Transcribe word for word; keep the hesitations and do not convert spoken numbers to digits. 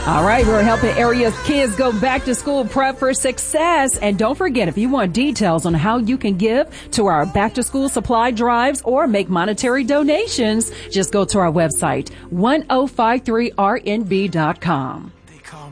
All right, we're helping area kids go back to school prep for success. And don't forget, if you want details on how you can give to our back to school supply drives or make monetary donations, just go to our website, ten fifty-three r n b dot com.